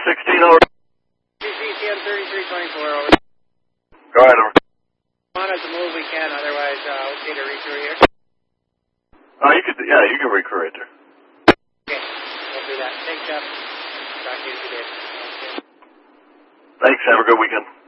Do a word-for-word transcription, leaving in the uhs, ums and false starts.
sixteen over. C C M thirty-three twenty-four over. Go ahead, over. On as a move we can, otherwise uh, okay to recrew here. Oh, you could, yeah, you can recrew right there. Okay, we'll do that. Thanks, Jeff. Talk to you today. Thanks, have a good weekend.